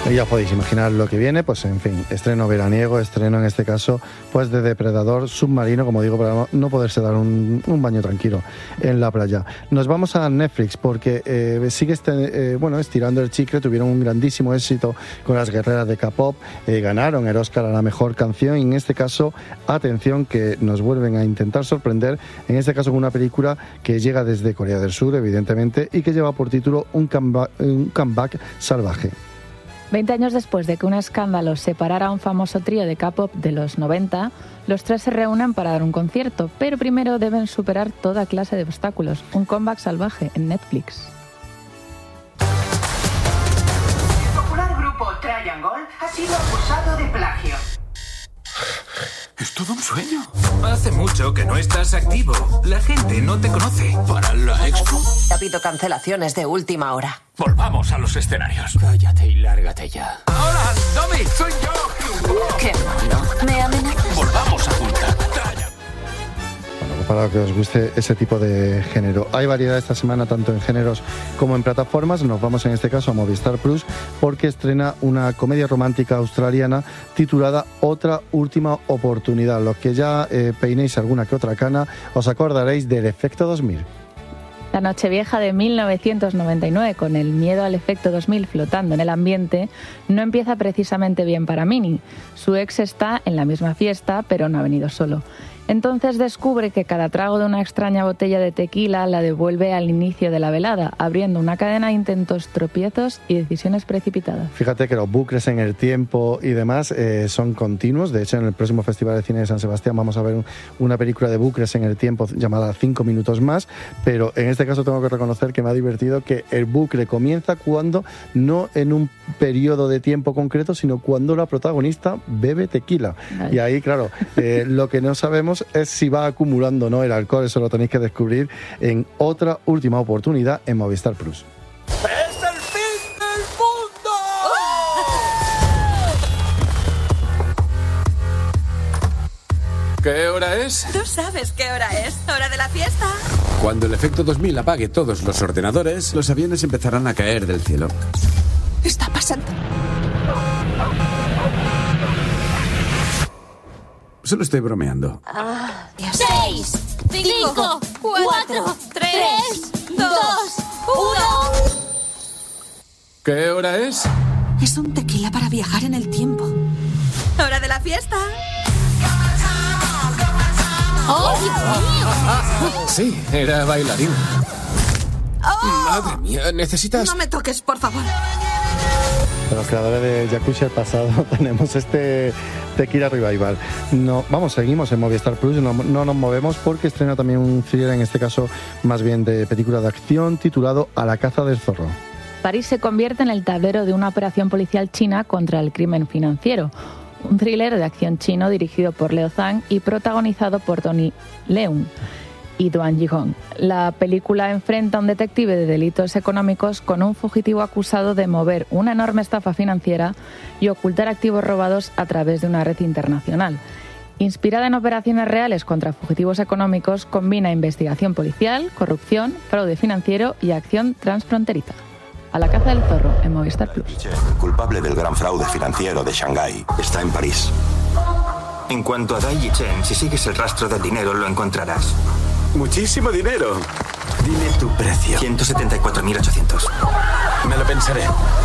Ya podéis imaginar lo que viene, pues en fin, estreno veraniego, estreno en este caso pues de Depredador submarino, como digo, para no poderse dar un baño tranquilo en la playa. Nos vamos a Netflix porque sigue estirando el chicle, tuvieron un grandísimo éxito con Las Guerreras de K-pop, ganaron el Oscar a la mejor canción y en este caso, atención, que nos vuelven a intentar sorprender, en este caso con una película que llega desde Corea del Sur, evidentemente, y que lleva por título un comeback salvaje. 20 años después de que un escándalo separara a un famoso trío de K-pop de los 90, los tres se reúnen para dar un concierto, pero primero deben superar toda clase de obstáculos. Un comeback salvaje en Netflix. El popular grupo Triangle ha sido acusado de plagio. Es todo un sueño. Hace mucho que no estás activo. La gente no te conoce. ¿Para la expo? Ha habido cancelaciones de última hora. Volvamos a los escenarios. Cállate y lárgate ya. ¡Hola, Domi! ¡Soy yo! ¡Qué malo! ¿Me amenazas? Volvamos a juntar. Para que os guste ese tipo de género. Hay variedad esta semana tanto en géneros como en plataformas. Nos vamos en este caso a Movistar Plus porque estrena una comedia romántica australiana titulada Otra última oportunidad. Los que ya peinéis alguna que otra cana os acordaréis del Efecto 2000. La Nochevieja de 1999, con el miedo al efecto 2000 flotando en el ambiente, no empieza precisamente bien para Minnie. Su ex está en la misma fiesta, pero no ha venido solo. Entonces descubre que cada trago de una extraña botella de tequila la devuelve al inicio de la velada, abriendo una cadena de intentos, tropiezos y decisiones precipitadas. Fíjate que los bucles en el tiempo y demás son continuos. De hecho, en el próximo Festival de Cine de San Sebastián vamos a ver una película de bucles en el tiempo llamada 5 minutos más, pero en este caso tengo que reconocer que me ha divertido que el bucle comienza cuando, no en un periodo de tiempo concreto, sino cuando la protagonista bebe tequila. Vale. Y ahí, claro, lo que no sabemos es si va acumulando o no el alcohol. Eso lo tenéis que descubrir en Otra última oportunidad en Movistar Plus. ¡Es el fin del mundo! ¿Qué hora es? ¿Tú sabes qué hora es? ¿Hora de la fiesta? Cuando el efecto 2000 apague todos los ordenadores, los aviones empezarán a caer del cielo. Está pasando. Solo estoy bromeando. Dios. 6, 5, 4, 3, 2, 1. ¿Qué hora es? Es un tequila para viajar en el tiempo. ¿Hora de la fiesta? ¡Oh, Dios mío! Sí, era bailarín. Madre mía, necesitas... No me toques, por favor. De los creadores de Jacuzzi al pasado tenemos este Tequila Revival. Seguimos en Movistar Plus, no nos movemos porque estrena también un thriller, en este caso más bien de película de acción, titulado A la caza del zorro. París se convierte en el tablero de una operación policial china contra el crimen financiero. Un thriller de acción chino dirigido por Leo Zhang y protagonizado por Tony Leung y Duan Yihong. La película enfrenta a un detective de delitos económicos con un fugitivo acusado de mover una enorme estafa financiera y ocultar activos robados a través de una red internacional. Inspirada en operaciones reales contra fugitivos económicos, combina investigación policial, corrupción, fraude financiero y acción transfronteriza. A la caza del zorro en Movistar Plus. El culpable del gran fraude financiero de Shanghái está en París. En cuanto a Dai Chen, si sigues el rastro del dinero lo encontrarás. Muchísimo dinero. Dime tu precio. 174.800. Me lo pensaré.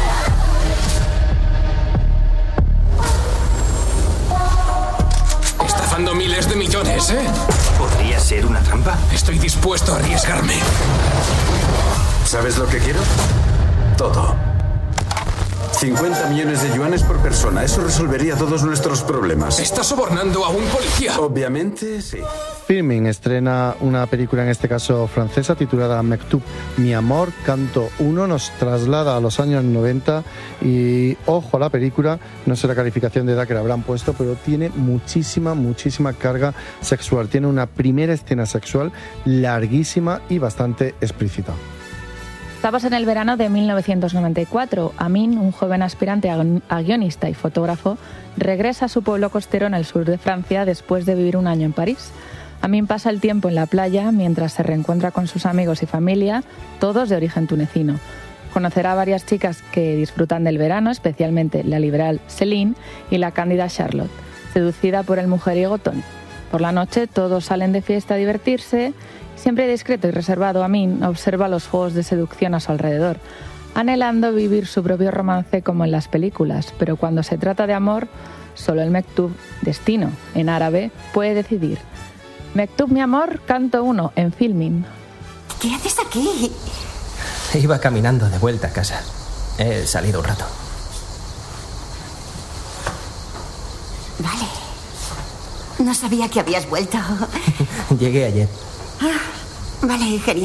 Estafando miles de millones, ¿eh? ¿Podría ser una trampa? Estoy dispuesto a arriesgarme. ¿Sabes lo que quiero? Todo. 50 millones de yuanes por persona. Eso resolvería todos nuestros problemas. ¿Estás sobornando a un policía? Obviamente, sí. Filmin estrena una película, en este caso francesa, titulada Mektoub, Mi amor, canto 1. Nos traslada a los años 90 y, ojo a la película, no sé la calificación de edad que le habrán puesto, pero tiene muchísima carga sexual. Tiene una primera escena sexual larguísima y bastante explícita. Estamos en el verano de 1994. Amin, un joven aspirante a guionista y fotógrafo, regresa a su pueblo costero en el sur de Francia después de vivir un año en París. Amin pasa el tiempo en la playa mientras se reencuentra con sus amigos y familia, todos de origen tunecino. Conocerá a varias chicas que disfrutan del verano, especialmente la liberal Celine y la cándida Charlotte, seducida por el mujeriego Tony. Por la noche todos salen de fiesta a divertirse. Siempre discreto y reservado, Amin observa los juegos de seducción a su alrededor, anhelando vivir su propio romance como en las películas, pero cuando se trata de amor, solo el Mektub, destino, en árabe, puede decidir. Mektub, mi amor, canto 1, en Filmin. ¿Qué haces aquí? Iba caminando de vuelta a casa. He salido un rato. Vale. No sabía que habías vuelto. Llegué ayer. Vale, genial.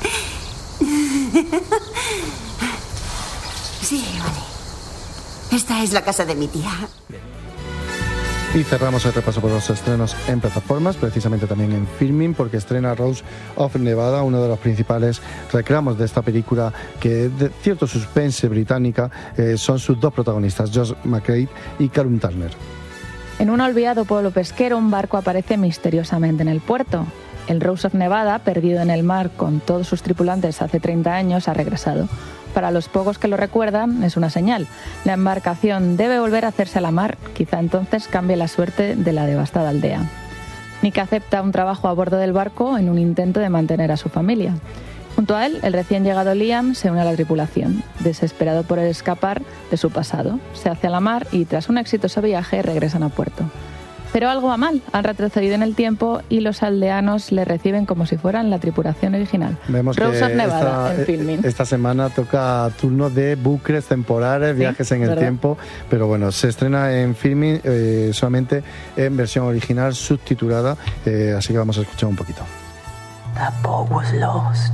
Sí, vale. Esta es la casa de mi tía. Y cerramos el repaso por los estrenos en plataformas, precisamente también en Filmin, porque estrena Rose of Nevada, uno de los principales reclamos de esta película, que de cierto suspense británica, son sus dos protagonistas, Josh McCabe y Callum Turner. En un olvidado pueblo pesquero, un barco aparece misteriosamente en el puerto. El Rose of Nevada, perdido en el mar con todos sus tripulantes hace 30 años, ha regresado. Para los pocos que lo recuerdan, es una señal. La embarcación debe volver a hacerse a la mar, quizá entonces cambie la suerte de la devastada aldea. Nick acepta un trabajo a bordo del barco en un intento de mantener a su familia. Junto a él, el recién llegado Liam se une a la tripulación, desesperado por escapar de su pasado. Se hace a la mar y, tras un exitoso viaje, regresan a puerto. Pero algo va mal, han retrocedido en el tiempo y los aldeanos le reciben como si fueran la tripulación original. Vemos Rose que of Nevada, en Filmin. Esta semana toca turno de bucles temporales, ¿sí? Viajes en el tiempo, pero bueno, se estrena en Filmin solamente en versión original subtitulada, así que vamos a escuchar un poquito. That boat was lost.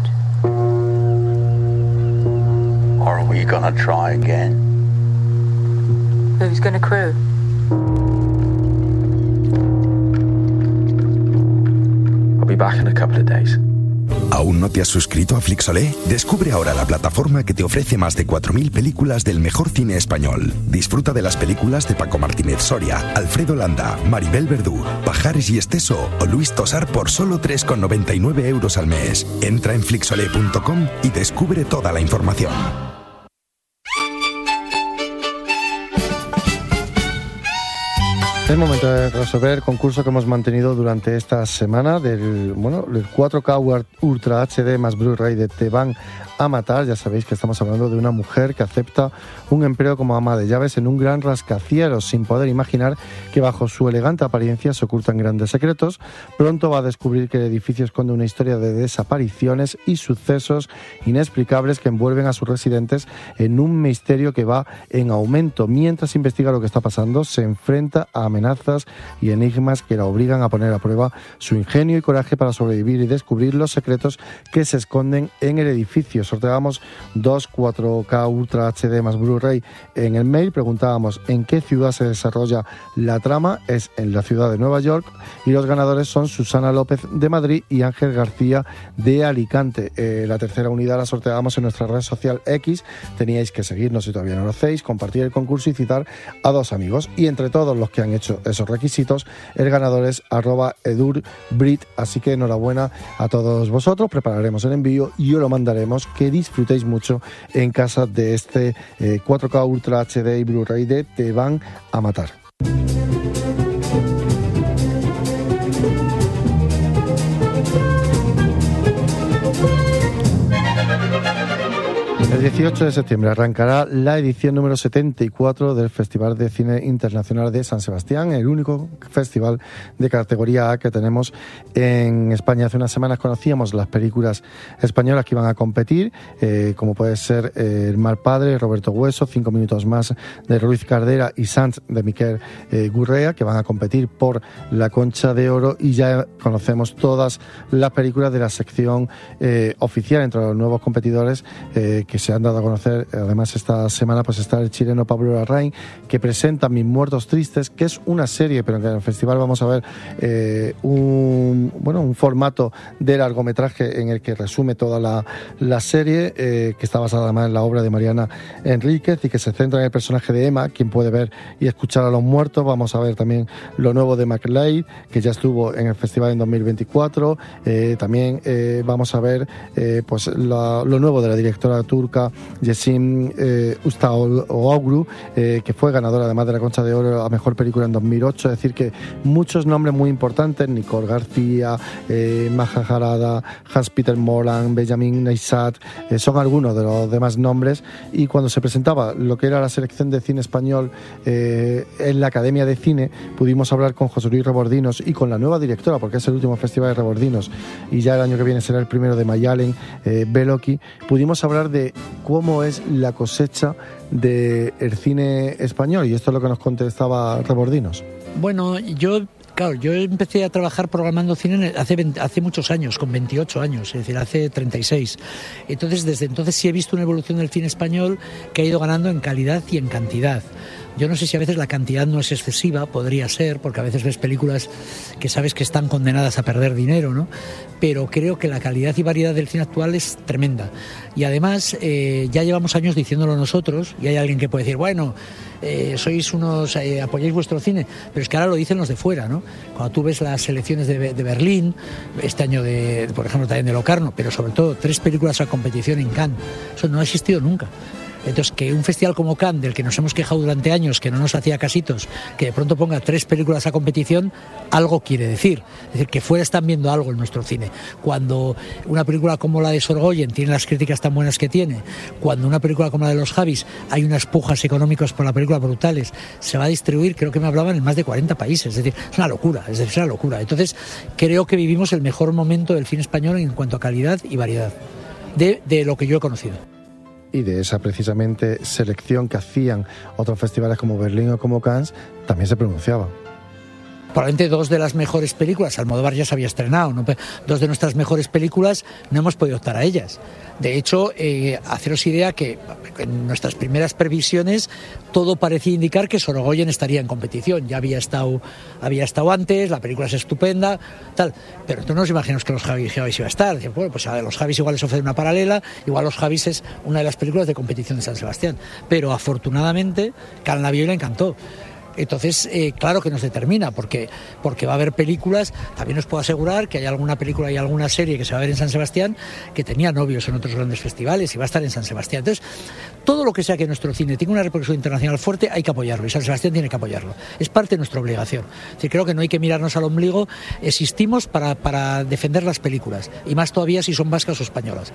Are we gonna try again? Who's gonna crew? I'll be back in a couple of days. ¿Aún no te has suscrito a Flixolé? Descubre ahora la plataforma que te ofrece más de 4.000 películas del mejor cine español. Disfruta de las películas de Paco Martínez Soria, Alfredo Landa, Maribel Verdú, Pajares y Esteso o Luis Tosar por solo 3,99 € al mes. Entra en flixolé.com y descubre toda la información. Es momento de resolver el concurso que hemos mantenido durante esta semana del 4K Ultra HD más Blu-ray de Te van a matar. Ya sabéis que estamos hablando de una mujer que acepta un empleo como ama de llaves en un gran rascacielos, sin poder imaginar que bajo su elegante apariencia se ocultan grandes secretos. Pronto va a descubrir que el edificio esconde una historia de desapariciones y sucesos inexplicables que envuelven a sus residentes en un misterio que va en aumento. Mientras investiga lo que está pasando, se enfrenta a amenazas y enigmas que la obligan a poner a prueba su ingenio y coraje para sobrevivir y descubrir los secretos que se esconden en el edificio. Sorteábamos 2 4K Ultra HD más Blu-ray en el mail. Preguntábamos en qué ciudad se desarrolla la trama. Es en la ciudad de Nueva York y los ganadores son Susana López de Madrid y Ángel García de Alicante. La tercera unidad la sorteábamos en nuestra red social X. Teníais que seguirnos si todavía no lo hacéis, compartir el concurso y citar a 2 amigos. Y entre todos los que han hecho esos requisitos, el ganador es @edurbrit, así que enhorabuena a todos vosotros. Prepararemos el envío y os lo mandaremos. Que disfrutéis mucho en casa de este 4K Ultra HD y Blu-ray de Te van a matar. El 18 de septiembre arrancará la edición número 74 del Festival de Cine Internacional de San Sebastián, el único festival de categoría A que tenemos en España. Hace unas semanas conocíamos las películas españolas que iban a competir, como puede ser El mal padre, Roberto Hueso, 5 minutos más de Ruiz Cardera y Sants de Miquel Gurrea, que van a competir por la Concha de Oro, y ya conocemos todas las películas de la sección oficial entre los nuevos competidores que se han dado a conocer. Además, esta semana pues está el chileno Pablo Larraín, que presenta Mis muertos tristes, que es una serie, pero en el festival vamos a ver un formato de largometraje en el que resume toda la serie, que está basada además en la obra de Mariana Enríquez y que se centra en el personaje de Emma, quien puede ver y escuchar a los muertos. Vamos a ver también lo nuevo de McLeod, que ya estuvo en el festival en 2024. También vamos a ver lo nuevo de la directora turca sueca Yeşim Ustaoğlu, que fue ganadora además de la Concha de Oro a Mejor Película en 2008. Es decir, que muchos nombres muy importantes, Nicole García, Maja Jarada, Hans-Peter Moran, Benjamin Neistat, son algunos de los demás nombres. Y cuando se presentaba lo que era la selección de cine español en la Academia de Cine, pudimos hablar con José Luis Rebordinos y con la nueva directora, porque es el último festival de Rebordinos y ya el año que viene será el primero de Mayalen, Beloki. Pudimos hablar de cómo es la cosecha del cine español, y esto es lo que nos contestaba Rebordinos. Bueno, yo empecé a trabajar programando cine hace muchos años, con 28 años, es decir, hace 36. Entonces, desde entonces sí he visto una evolución del cine español que ha ido ganando en calidad y en cantidad. Yo no sé si a veces la cantidad no es excesiva, podría ser, porque a veces ves películas que sabes que están condenadas a perder dinero, ¿no? Pero creo que la calidad y variedad del cine actual es tremenda. Y además, ya llevamos años diciéndolo nosotros, y hay alguien que puede decir, bueno, sois unos, apoyáis vuestro cine, pero es que ahora lo dicen los de fuera, ¿no? Cuando tú ves las selecciones de Berlín, este año por ejemplo también de Locarno, pero sobre todo 3 películas a competición en Cannes, eso no ha existido nunca. Entonces, que un festival como Cannes, del que nos hemos quejado durante años, que no nos hacía casitos, que de pronto ponga 3 películas a competición, algo quiere decir. Es decir, que fuera están viendo algo en nuestro cine. Cuando una película como la de Sorgoyen tiene las críticas tan buenas que tiene, cuando una película como la de Los Javis hay unas pujas económicas por la película brutales, se va a distribuir, creo que me hablaban, en más de 40 países. Es decir, es una locura, es una locura. Entonces, creo que vivimos el mejor momento del cine español en cuanto a calidad y variedad, de lo que yo he conocido. Y de esa precisamente selección que hacían otros festivales como Berlín o como Cannes, también se pronunciaba. Probablemente 2 de las mejores películas, Almodóvar ya se había estrenado, ¿no? 2 de nuestras mejores películas no hemos podido optar a ellas. De hecho, haceros idea que en nuestras primeras previsiones todo parecía indicar que Sorgoyen estaría en competición. Ya había estado antes, la película es estupenda, tal. Pero tú no nos imaginas que Los Javis iba a estar. Decían, bueno, pues a Los Javis igual les ofrece una paralela, igual Los Javis es una de las películas de competición de San Sebastián. Pero afortunadamente, Cannes la vio y le encantó. Entonces, claro que nos determina, porque va a haber películas. También os puedo asegurar que hay alguna película y alguna serie que se va a ver en San Sebastián que tenía novios en otros grandes festivales y va a estar en San Sebastián. Entonces, todo lo que sea que nuestro cine tenga una repercusión internacional fuerte, hay que apoyarlo, y San Sebastián tiene que apoyarlo. Es parte de nuestra obligación. Es decir, creo que no hay que mirarnos al ombligo. Existimos para defender las películas, y más todavía si son vascas o españolas,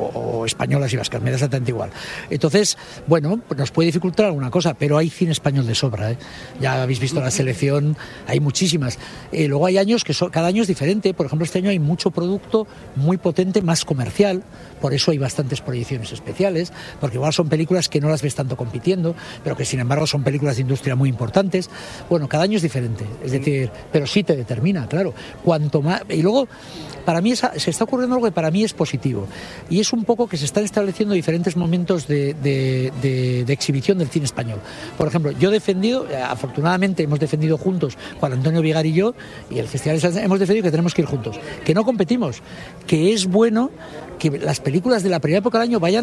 o españolas y vascas, me da exactamente igual. Entonces, bueno, nos puede dificultar alguna cosa, pero hay cine español de sobra, ¿eh? Ya habéis visto la selección, hay muchísimas. Luego hay años que cada año es diferente. Por ejemplo, este año hay mucho producto muy potente, más comercial. Por eso hay bastantes proyecciones especiales, porque igual son películas que no las ves tanto compitiendo, pero que sin embargo son películas de industria muy importantes. Bueno, cada año es diferente, es decir, pero sí te determina, claro. Cuanto más. Y luego, para mí se está ocurriendo algo que para mí es positivo, y es un poco que se están estableciendo diferentes momentos de exhibición del cine español. Por ejemplo, yo he defendido, afortunadamente hemos defendido juntos, Juan Antonio Vigar y yo, y el Festival de San Sebastián, hemos defendido que tenemos que ir juntos, que no competimos, que es bueno que las películas de la primera época del año vayan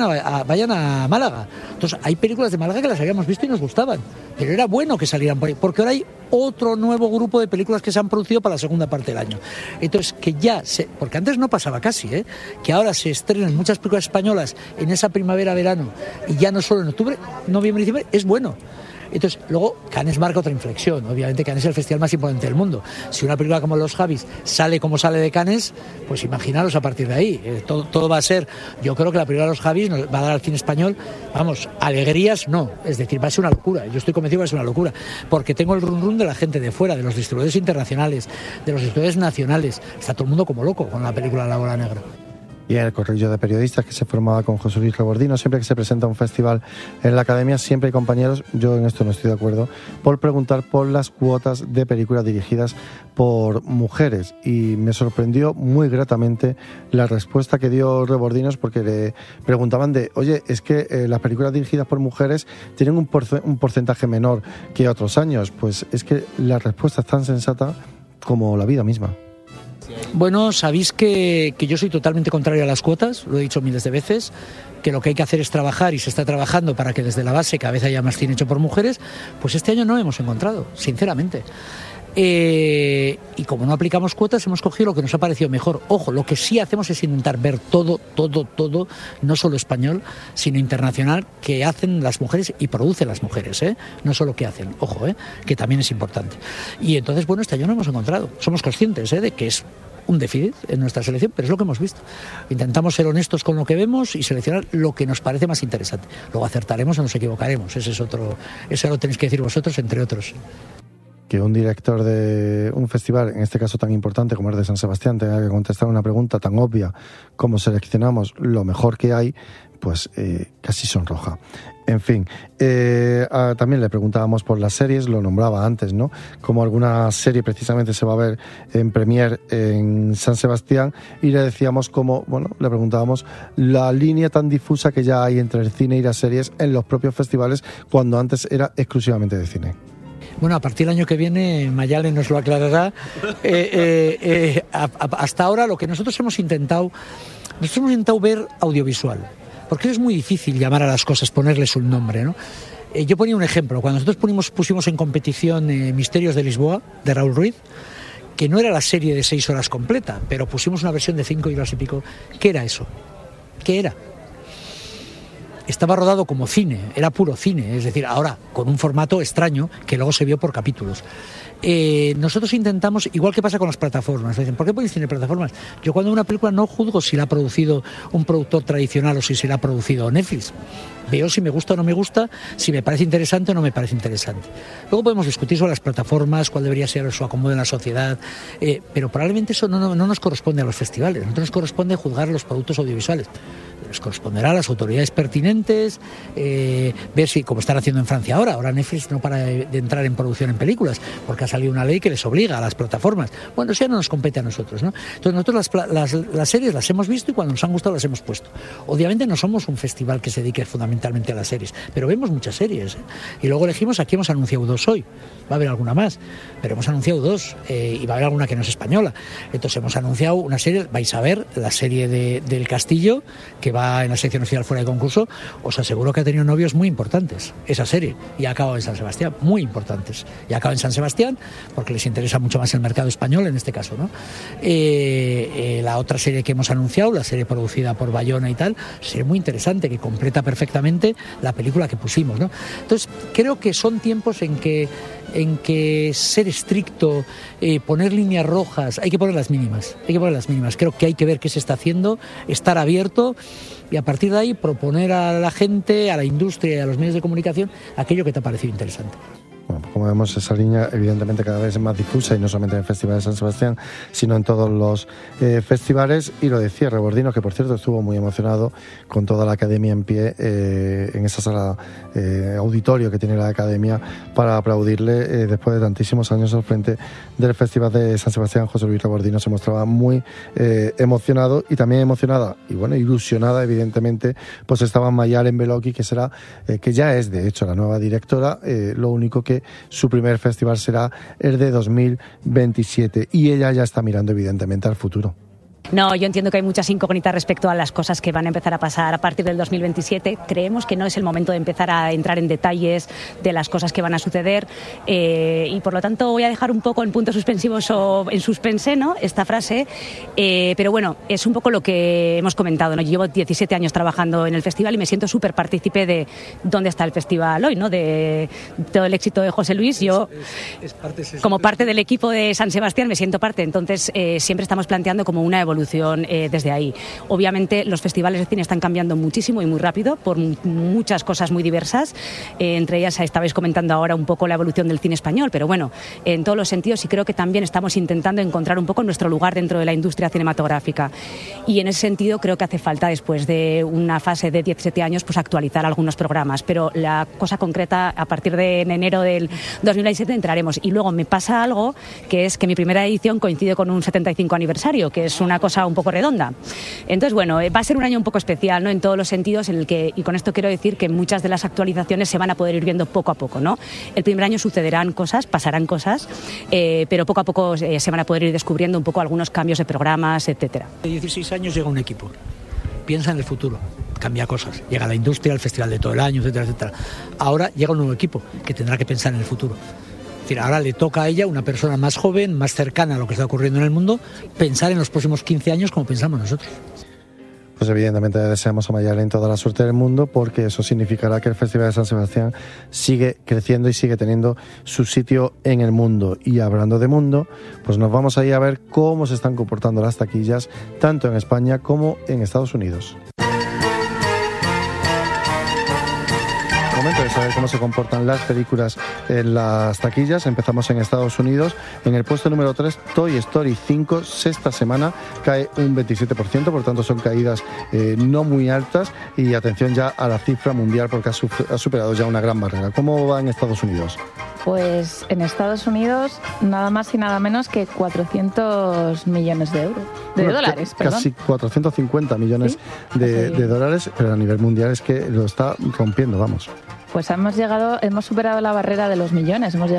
a Málaga. Entonces, hay películas de Málaga que las habíamos visto y nos gustaban, pero era bueno que salieran por ahí, porque ahora hay otro nuevo grupo de películas que se han producido para la segunda parte del año. Entonces, porque antes no pasaba casi, que ahora se estrenen muchas películas españolas en esa primavera-verano, y ya no solo en octubre, noviembre y diciembre, es bueno. Entonces, luego, Cannes marca otra inflexión. Obviamente, Cannes es el festival más importante del mundo. Si una película como Los Javis sale como sale de Cannes, pues imaginaros a partir de ahí. Todo va a ser... Yo creo que la película de Los Javis nos va a dar al cine español, vamos, alegrías no. Es decir, va a ser una locura. Yo estoy convencido que va a ser una locura. Porque tengo el run de la gente de fuera, de los distribuidores internacionales, de los distribuidores nacionales. Está todo el mundo como loco con la película La Bola Negra. Y el corrillo de periodistas que se formaba con José Luis Rebordinos. Siempre que se presenta un festival en la Academia, siempre hay compañeros, yo en esto no estoy de acuerdo, por preguntar por las cuotas de películas dirigidas por mujeres. Y me sorprendió muy gratamente la respuesta que dio Rebordinos, porque le preguntaban oye, es que las películas dirigidas por mujeres tienen un porcentaje menor que otros años. Pues es que la respuesta es tan sensata como la vida misma. Bueno, sabéis que yo soy totalmente contrario a las cuotas, lo he dicho miles de veces, que lo que hay que hacer es trabajar, y se está trabajando para que desde la base cada vez haya más cine hecho por mujeres. Pues este año no hemos encontrado, sinceramente. Y como no aplicamos cuotas, hemos cogido lo que nos ha parecido mejor. Ojo, lo que sí hacemos es intentar ver todo, no solo español, sino internacional, que hacen las mujeres y producen las mujeres, no solo que hacen, ojo, que también es importante. Y entonces, bueno, este año no hemos encontrado. Somos conscientes de que es un déficit en nuestra selección, pero es lo que hemos visto. Intentamos ser honestos con lo que vemos y seleccionar lo que nos parece más interesante. Luego acertaremos o nos equivocaremos. Eso lo tenéis que decir vosotros, entre otros. Que un director de un festival, en este caso tan importante como es de San Sebastián, tenga que contestar una pregunta tan obvia como seleccionamos lo mejor que hay, pues casi sonroja. En fin, también le preguntábamos por las series, lo nombraba antes, ¿no? Como alguna serie precisamente se va a ver en premier en San Sebastián, y le decíamos le preguntábamos la línea tan difusa que ya hay entre el cine y las series en los propios festivales, cuando antes era exclusivamente de cine. Bueno, a partir del año que viene Mayale nos lo aclarará. Hasta ahora lo que nosotros hemos intentado ver audiovisual, porque es muy difícil llamar a las cosas, ponerles un nombre, ¿no? Yo ponía un ejemplo. Cuando nosotros pusimos en competición Misterios de Lisboa, de Raúl Ruiz, que no era la serie de 6 horas completa, pero pusimos una versión de 5 horas y pico. ¿Qué era eso? ¿Qué era? Estaba rodado como cine, era puro cine, es decir, ahora con un formato extraño que luego se vio por capítulos. Nosotros intentamos, igual que pasa con las plataformas, dicen, ¿por qué ponéis cine plataformas? Yo cuando una película no juzgo si la ha producido un productor tradicional o si se la ha producido Netflix. Veo si me gusta o no me gusta, si me parece interesante o no me parece interesante. Luego podemos discutir sobre las plataformas, cuál debería ser su acomodo en la sociedad, pero probablemente eso no nos corresponde a los festivales, a nosotros nos corresponde juzgar los productos audiovisuales. Les corresponderá a las autoridades pertinentes ver si, como están haciendo en Francia ahora Netflix no para de entrar en producción en películas, porque ha salido una ley que les obliga a las plataformas. Bueno, eso ya no nos compete a nosotros, ¿no? Entonces nosotros las series las hemos visto y cuando nos han gustado las hemos puesto. Obviamente no somos un festival que se dedique fundamentalmente a las series, pero vemos muchas series, y luego elegimos. Aquí hemos anunciado 2 hoy, va a haber alguna más, pero hemos anunciado 2 y va a haber alguna que no es española. Entonces hemos anunciado una serie, vais a ver la serie del Castillo, que va en la sección oficial fuera de concurso. Os aseguro que ha tenido novios muy importantes esa serie, y ha acabado en San Sebastián, muy importantes, y ha acabado en San Sebastián porque les interesa mucho más el mercado español en este caso, ¿no? La otra serie que hemos anunciado, la serie producida por Bayona y tal, serie muy interesante que completa perfectamente la película que pusimos, ¿no? Entonces creo que son tiempos en que ser estricto, poner líneas rojas, hay que poner las mínimas. Creo que hay que ver qué se está haciendo, estar abierto y a partir de ahí proponer a la gente, a la industria y a los medios de comunicación aquello que te ha parecido interesante. Bueno, como vemos, esa línea evidentemente cada vez es más difusa, y no solamente en el Festival de San Sebastián, sino en todos los festivales. Y lo decía Rebordino, que por cierto estuvo muy emocionado con toda la academia en pie en esa sala auditorio que tiene la academia para aplaudirle después de tantísimos años al frente del Festival de San Sebastián. José Luis Rebordino se mostraba muy emocionado, y también emocionada y bueno, ilusionada evidentemente, pues estaba Mayalen Beloki, que será que ya es de hecho la nueva directora. Lo único que su primer festival será el de 2027, y ella ya está mirando evidentemente al futuro. No, yo entiendo que hay muchas incógnitas respecto a las cosas que van a empezar a pasar a partir del 2027. Creemos que no es el momento de empezar a entrar en detalles de las cosas que van a suceder, y por lo tanto voy a dejar un poco en puntos suspensivos o en suspense, ¿no?, esta frase, pero bueno, es un poco lo que hemos comentado, ¿no? Yo llevo 17 años trabajando en el festival y me siento súper partícipe de dónde está el festival hoy, ¿no?, de todo el éxito de José Luis. Yo, como parte del equipo de San Sebastián, me siento parte, entonces siempre estamos planteando como una evolución desde ahí. Obviamente los festivales de cine están cambiando muchísimo y muy rápido por muchas cosas muy diversas, entre ellas estabais comentando ahora un poco la evolución del cine español, pero bueno, en todos los sentidos, y creo que también estamos intentando encontrar un poco nuestro lugar dentro de la industria cinematográfica, y en ese sentido creo que hace falta, después de una fase de 17 años, pues actualizar algunos programas, pero la cosa concreta, a partir de enero del 2027 entraremos. Y luego me pasa algo, que es que mi primera edición coincide con un 75 aniversario, que es una cosa un poco redonda. Entonces, bueno, va a ser un año un poco especial, ¿no?, en todos los sentidos, en el que, y con esto quiero decir que muchas de las actualizaciones se van a poder ir viendo poco a poco, ¿no? El primer año sucederán cosas, pasarán cosas, pero poco a poco se van a poder ir descubriendo un poco algunos cambios de programas, etcétera. De 16 años llega un equipo, piensa en el futuro, cambia cosas, llega la industria, el festival de todo el año, etcétera, etcétera. Ahora llega un nuevo equipo que tendrá que pensar en el futuro. Es decir, ahora le toca a ella, una persona más joven, más cercana a lo que está ocurriendo en el mundo, pensar en los próximos 15 años como pensamos nosotros. Pues evidentemente deseamos a Mayalen toda la suerte del mundo, porque eso significará que el Festival de San Sebastián sigue creciendo y sigue teniendo su sitio en el mundo. Y hablando de mundo, pues nos vamos a ir a ver cómo se están comportando las taquillas, tanto en España como en Estados Unidos. Momento de saber cómo se comportan las películas en las taquillas. Empezamos en Estados Unidos. En el puesto número 3, Toy Story 5, sexta semana, cae un 27%, por tanto son caídas no muy altas. Y atención ya a la cifra mundial, porque ha superado ya una gran barrera. ¿Cómo va en Estados Unidos? Pues en Estados Unidos nada más y nada menos que 400 millones de euros. De dólares, perdón. Casi 450 millones de dólares, pero a nivel mundial es que lo está rompiendo, vamos. Pues hemos superado la barrera de los millones.